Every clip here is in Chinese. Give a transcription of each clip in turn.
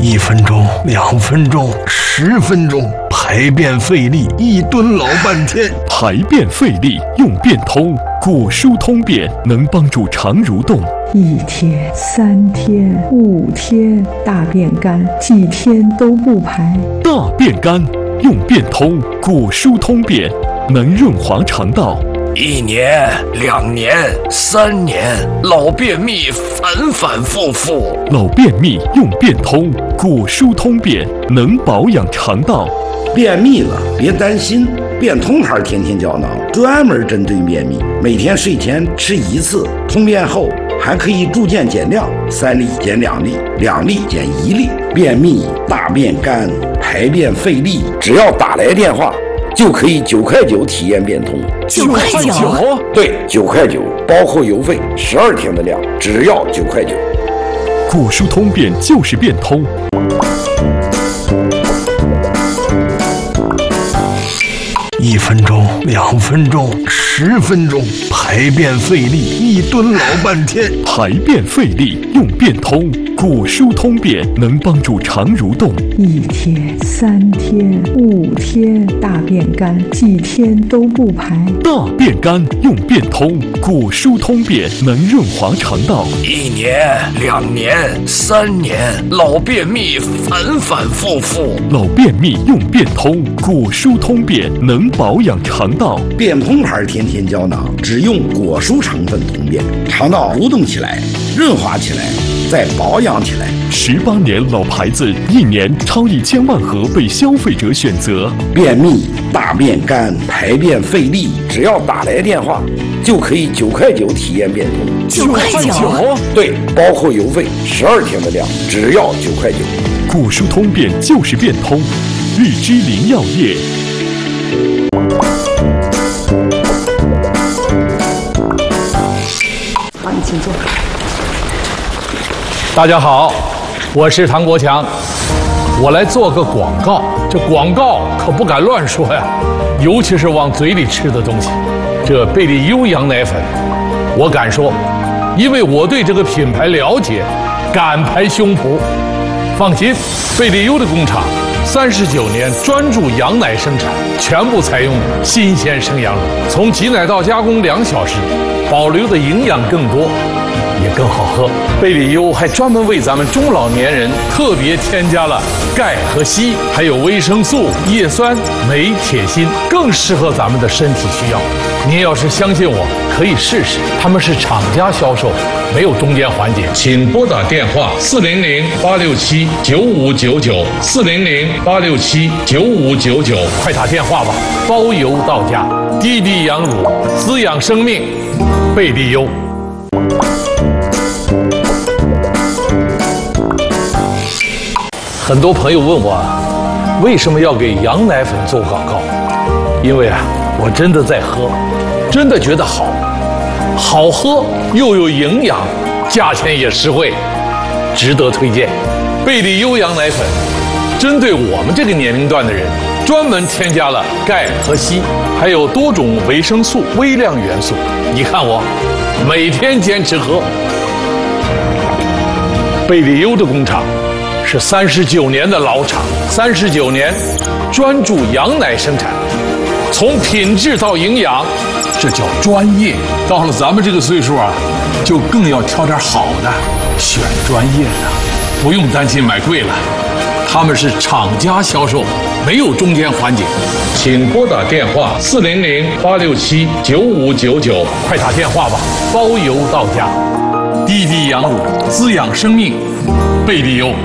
1分钟、2分钟、10分钟，排便费力，一蹲老半天。 排便费力用便通，果蔬通便能帮助肠蠕动。 1天、3天、5天，大便干，几天都不排。 大便干用便通，果蔬通便能润滑肠道。 1年、2年、3年，老便秘反反复复。 老便秘用便通，果蔬通便能保养肠道。 便秘了别担心，便通牌天天胶囊专门针对便秘，每天睡前吃1次，通便后还可以逐渐减量，3粒减2粒，2粒减1粒。便秘、大便干、排便费力，只要打来电话就可以9块9体验便通。 9块9？ 对，9块9，包括邮费，12天的量，只要9块9。 果蔬通便就是便通。 1分钟、2分钟、10分钟，排便费力，一蹲老半天。 排便费力用便通，果蔬通便能帮助肠蠕动。 1天、3天、5天，大便干，几天都不排。 大便干用便通，果蔬通便能润滑肠道。 1年、2年、3年，老便秘反反复复。 老便秘用便通，果蔬通便能保养肠道。 便通牌天天胶囊只用果蔬成分通便，肠道蠕动起来，润滑起来，再保养起来。 18年老牌子，1年超1000万盒被消费者选择。 便秘、大便干、排便费力，只要打来电话就可以9块9体验便通。 9块9？ 对，包括邮费，12天的量，只要9块9。 果蔬通便就是便通，日之林药业。 好，你请坐。 大家好，我是唐国强，我来做个广告。这广告可不敢乱说呀，尤其是往嘴里吃的东西。这贝利优羊奶粉，我敢说，因为我对这个品牌了解，敢拍胸脯。放心，贝利优的工厂39年专注羊奶生产，全部采用新鲜生羊乳，从挤奶到加工2小时，保留的营养更多，也更好喝。贝利优还专门为咱们中老年人特别添加了钙和硒，还有维生素、叶酸、镁、铁、锌，更适合咱们的身体需要。您要是相信我，可以试试。他们是厂家销售，没有中间环节。请拨打电话400-867-9599，400-867-9599，快打电话吧，包邮到家。滴滴羊乳，滋养生命，贝利优。很多朋友问我，为什么要给羊奶粉做广告？因为我真的在喝，真的觉得好喝又有营养，价钱也实惠，值得推荐。贝利优羊奶粉针对我们这个年龄段的人，专门添加了钙和硒，还有多种维生素、微量元素。你看我每天坚持喝。贝利优的工厂是39年的老厂，39年专注羊奶生产，从品质到营养，这叫专业。到了咱们这个岁数就更要挑点好的，选专业的，不用担心买贵了。他们是厂家销售，没有中间环节。请拨打电话400-867-9599，快打电话吧，包邮到家。滴滴羊乳，滋养生命，贝利优。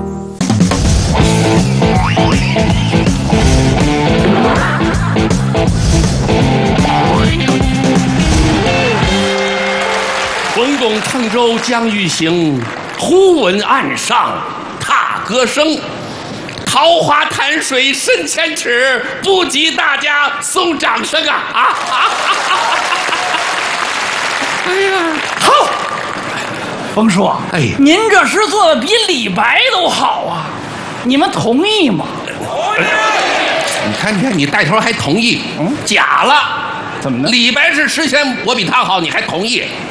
混拱乘舟将欲行，忽闻岸上踏歌声。桃花潭水深千尺，不及大家送掌声啊！哎呀，好， 冯叔， 哎， 您这诗做的比李白都好啊，你们同意吗？ 你看，你带头还同意？假了。 怎么呢？ 李白是诗仙，我比他好，你还同意？